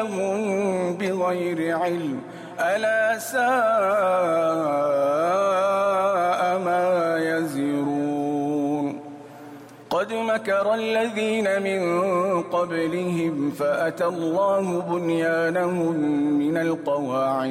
بغير علم ألا ساء ما يزرون قد مكر الذين من قبلهم فأتى الله بنيانهم من القواعد